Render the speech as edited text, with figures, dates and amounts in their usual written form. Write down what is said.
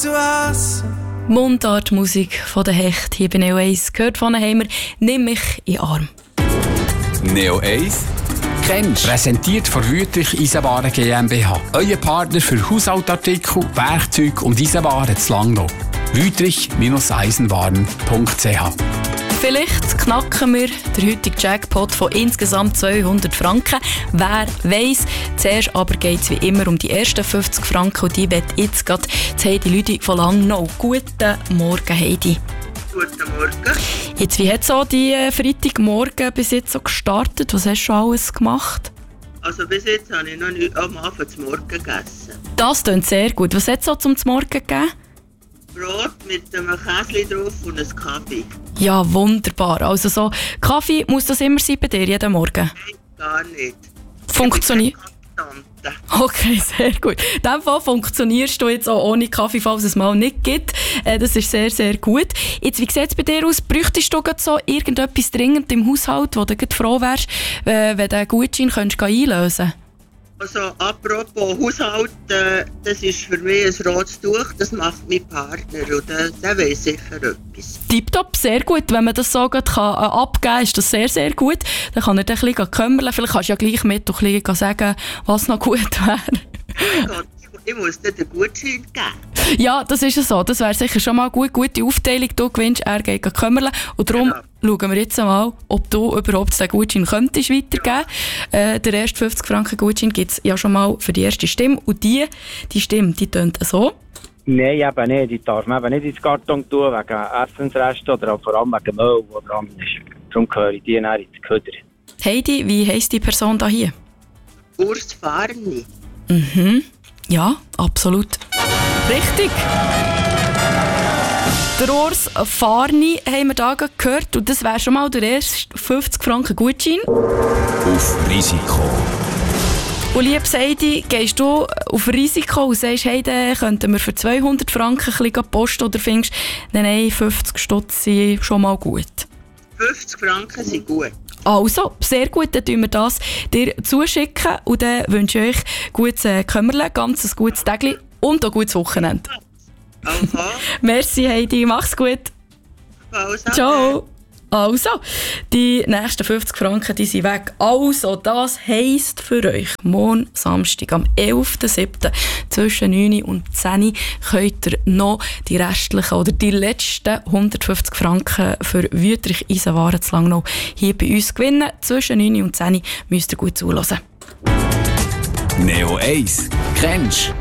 Mundartmusik von der Hecht hier bei Neo 1. Gehört von Heimer, nimm mich in den Arm. Neo 1 kennst. Präsentiert von Wüthrich Eisenwaren GmbH. Euer Partner für Haushaltsartikel, Werkzeug und Eisenwaren zu Langnau. Wüthrich-eisenwaren.ch. Vielleicht knacken wir den heutigen Jackpot von insgesamt 200 Franken. Wer weiss. Zuerst aber geht es wie immer um die ersten 50 Franken und die wird jetzt gerade Heidi Lüdi von Langnau. Guten Morgen, Heidi. Guten Morgen. Jetzt, wie hat so die Freitagmorgen bis jetzt so gestartet? Was hast du schon alles gemacht? Also bis jetzt habe ich noch nicht am Abend zum Morgen gegessen. Das klingt sehr gut. Was hat es so zum Morgen gegeben? Brot mit einem Käse drauf und einem Kaffee. Ja, wunderbar. Also so Kaffee, muss das immer sein bei dir, jeden Morgen? Nein, gar nicht. Funktioniert? Okay, sehr gut. In diesem Fall funktionierst du jetzt auch ohne Kaffee, falls es mal nicht gibt. Das ist sehr, sehr gut. Jetzt, wie sieht es bei dir aus? Bräuchtest du so irgendetwas dringend im Haushalt, wo du froh wärst, wenn du den Gutschein einlösen könntest? Also apropos Haushalt, das ist für mich ein rotes Tuch, das macht mein Partner und der weiss sicher etwas. Tipptopp, sehr gut. Wenn man das so abgeben kann, ist das sehr, sehr gut. Dann kann er dich ein bisschen kümmern. Vielleicht kannst du ja gleich mit und ein bisschen sagen, was noch gut wäre. Ich muss dir den Gutschein geben. Ja, das ist so. Das wäre sicher schon mal gut. Gute Aufteilung. Du gewinnst, er geht kümmern. Und darum schauen wir jetzt mal, ob du überhaupt den Gutschein könntest weitergeben. Der erste 50 Franken Gutschein gibt es ja schon mal für die erste Stimme. Und die Stimme, die tönt so. Nein, eben nicht. Die darf man eben nicht ins Karton tun, wegen Essensresten oder vor allem wegen Müll, der dran ist. Darum gehöre ich die dann ins Köder. Heidi, wie heisst die Person da hier? Urs Farni. Mhm. Ja, absolut. Richtig. Der Urs Farni haben wir da gehört und das wäre schon mal der erste 50 Franken Gutschein. Auf Risiko. Und liebes Heidi, gehst du auf Risiko und sagst, hey, dann könnten wir für 200 Franken ein bisschen posten oder findest du, nein, 50 Stutz sind schon mal gut? 50 Franken sind gut. Also, sehr gut, dann tun wir das dir zuschicken und dann wünsche ich euch gutes Kümmerle, ganz ein gutes Tag und ein gutes Wochenende. Aha. Merci Heidi, mach's gut. Ciao. Also, die nächsten 50 Franken die sind weg. Also, das heisst für euch, morgen Samstag am 11.07. zwischen 9 und 10 könnt ihr noch die restlichen oder die letzten 150 Franken für Wüthrich Eisenwaren zu Langnau hier bei uns gewinnen. Zwischen 9 und 10 müsst ihr gut zuhören. Neo 1 kennst.